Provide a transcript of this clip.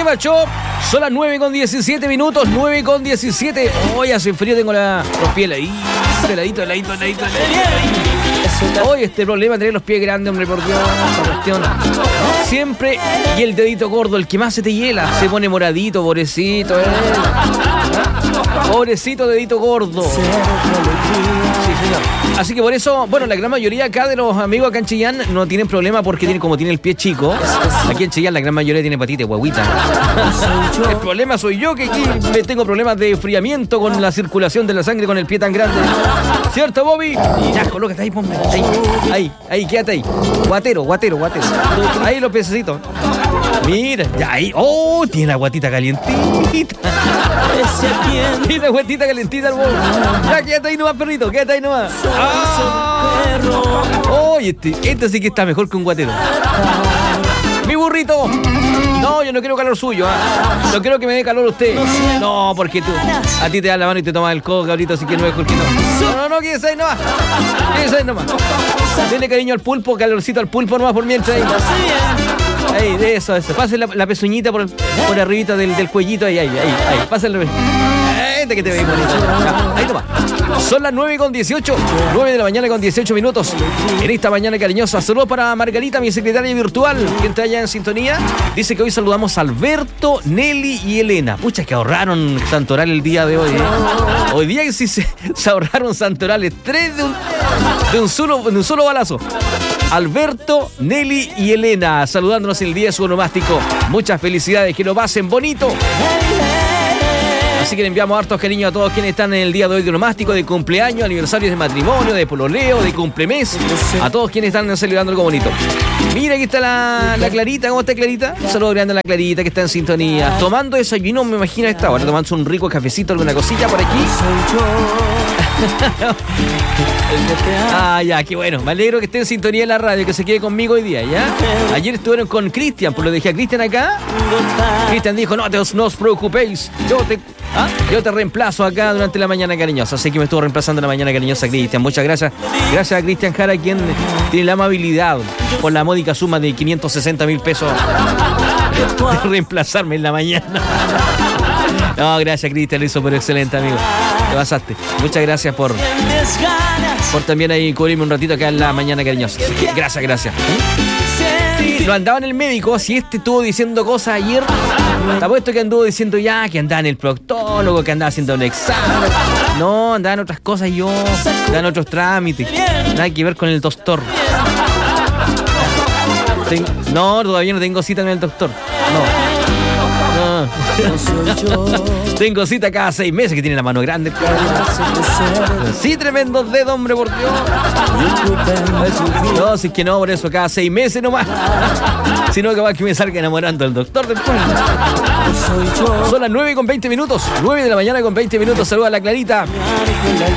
Shop. Son las 9:17 minutos, 9:17. Hoy hace frío, tengo los pies ahí, heladito. Hoy este problema de tener los pies grandes, hombre, por Dios, esa cuestión. Siempre, y el dedito gordo, el que más se te hiela, se pone moradito, pobrecito, pobrecito dedito gordo. Sí, señor. Así que por eso, bueno, la gran mayoría acá de los amigos acá en Chillán no tienen problema porque como tiene el pie chico. Aquí en Chillán la gran mayoría tiene patite, guaguita. El problema soy yo, que aquí tengo problemas de enfriamiento con la circulación de la sangre con el pie tan grande. ¿Cierto, Bobby? Ya, colócate ahí, ponme. Ahí, quédate ahí. Guatero. Ahí los pececitos. Mira, ya ahí. Oh, tiene la guatita calientita. Tiene la guatita calientita el Bobby. Ya, quédate ahí nomás, perrito, quédate ahí nomás. Oh, este sí que está mejor que un guatero. Mi burrito. No, yo no quiero calor suyo, no quiero que me dé calor usted. No, porque a ti te dan la mano y te tomas el coco, cabrito, así que no es mejor que no. No, quédese ahí nomás. Dele cariño al pulpo, calorcito al pulpo nomás por mientras ahí. Ahí, de eso. Pase la pezuñita por arribita del cuellito, ahí. Pásale. Que te veis bonito. Ahí nomás. Son las 9:18, 9 de la mañana con 18 minutos. En esta mañana cariñosa, saludos para Margarita, mi secretaria virtual, que está allá en sintonía. Dice que hoy saludamos a Alberto, Nelly y Elena. Pucha, que ahorraron santoral el día de hoy, Hoy día sí se ahorraron santorales, 3 de un solo balazo. Alberto, Nelly y Elena, saludándonos el día de su onomástico. Muchas felicidades, que lo pasen bonito. Así que le enviamos hartos cariños a todos quienes están en el día de hoy de onomástico, de cumpleaños, aniversarios de matrimonio, de pololeo, de cumplemes. A todos quienes están celebrando algo bonito. Mira, aquí está la Clarita. ¿Cómo está, Clarita? Un saludo grande a la Clarita, que está en sintonía. Tomando desayuno, me imagino a esta hora, tomando un rico cafecito, alguna cosilla por aquí. Ya, qué bueno. Me alegro que esté en sintonía en la radio, que se quede conmigo hoy día, ¿ya? Ayer estuvieron con Cristian, pues lo dejé a Cristian acá. Cristian dijo, no os preocupéis, yo te reemplazo acá durante la mañana cariñosa. Así que me estuvo reemplazando la mañana cariñosa Cristian. Muchas gracias. Gracias a Cristian Jara, quien tiene la amabilidad, por la módica suma de 560,000 pesos, de reemplazarme en la mañana. No, gracias, Cristian, lo hizo por excelente, amigo. Te pasaste. Muchas gracias por también ahí cubrirme un ratito acá en la mañana cariñosa. Gracias. Lo andaba en el médico, si estuvo diciendo cosas ayer, te apuesto que anduvo diciendo que andaba en el proctólogo, que andaba haciendo un examen. No, andaba en otras cosas andaba en otros trámites. Nada que ver con el doctor. No, todavía no tengo cita con el doctor. No. Tengo cita cada 6 meses, que tiene la mano grande. Sí, tremendos dedos, hombre, por Dios. No, si es que no, por eso cada 6 meses nomás. Si no, capaz que me salga enamorando del doctor después. Son las 9:20 minutos. 9 de la mañana con 20 minutos. Saluda a la Clarita.